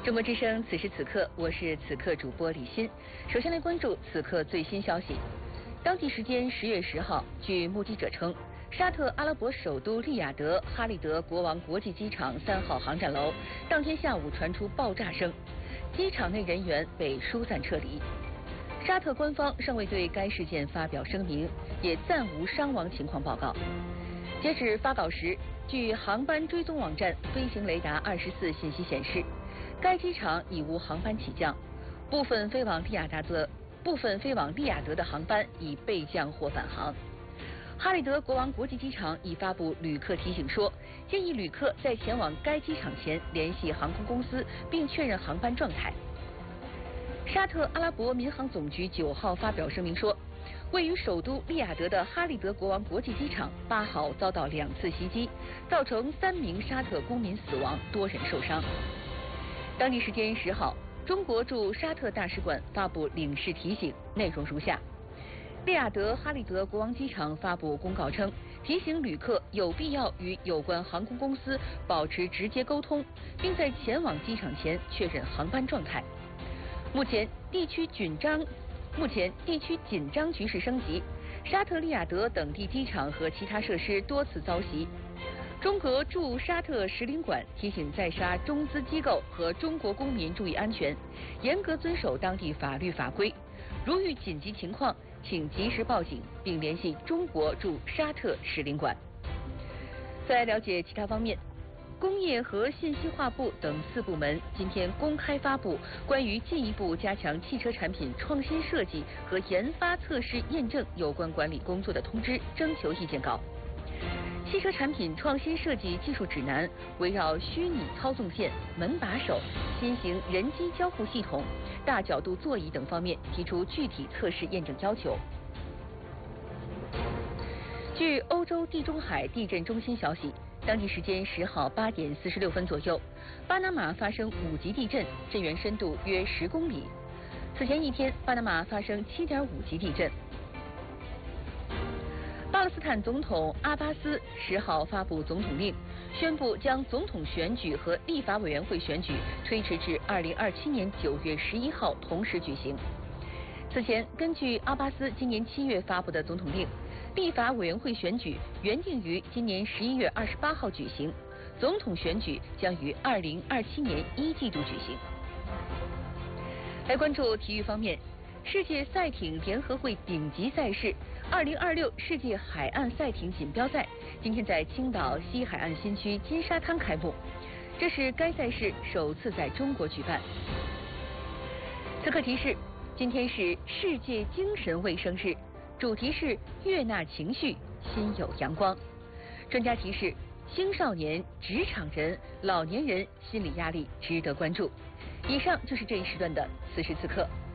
中国之声，此时此刻，我是此刻主播李欣。首先来关注此刻最新消息。当地时间10月10号，据目击者称，沙特阿拉伯首都利雅得哈利德国王国际机场3号航站楼当天下午传出爆炸声，机场内人员被疏散撤离。沙特官方尚未对该事件发表声明，也暂无伤亡情况报告。截止发稿时，据航班追踪网站飞行雷达24信息显示，该机场已无航班起降，部分飞往利雅得的航班已备降或返航。哈利德国王国际机场已发布旅客提醒说，建议旅客在前往该机场前联系航空公司并确认航班状态。沙特阿拉伯民航总局9号发表声明说，位于首都利雅得的哈利德国王国际机场8号遭到2次袭击，造成3名沙特公民死亡，多人受伤。当地时间10号，中国驻沙特大使馆发布领事提醒，内容如下：利雅得哈利德国王机场发布公告称，提醒旅客有必要与有关航空公司保持直接沟通，并在前往机场前确认航班状态。目前地区紧张局势升级，沙特利雅得等地机场和其他设施多次遭袭。中国驻沙特使领馆提醒在沙中资机构和中国公民注意安全，严格遵守当地法律法规。如遇紧急情况，请及时报警，并联系中国驻沙特使领馆。在了解其他方面，工业和信息化部等4部门今天公开发布关于进一步加强汽车产品创新设计和研发、测试、验证有关管理工作的通知征求意见稿。汽车产品创新设计技术指南围绕虚拟操纵线、门把手、新型人机交互系统、大角度座椅等方面提出具体测试验证要求。据欧洲地中海地震中心消息，当地时间10号8点46分左右，巴拿马发生5级地震，震源深度约10公里。此前一天，巴拿马发生7.5级地震。巴勒斯坦总统阿巴斯10号发布总统令，宣布将总统选举和立法委员会选举推迟至2027年9月11号同时举行。此前，根据阿巴斯今年7月发布的总统令，立法委员会选举原定于今年11月28号举行，总统选举将于2027年1季度举行。来关注体育方面，世界赛艇联合会顶级赛事2026世界海岸赛艇锦标赛今天在青岛西海岸新区金沙滩开幕，这是该赛事首次在中国举办。此刻提示，今天是世界精神卫生日，主题是悦纳情绪，心有阳光。专家提示，青少年、职场人、老年人心理压力值得关注。以上就是这一时段的此时此刻。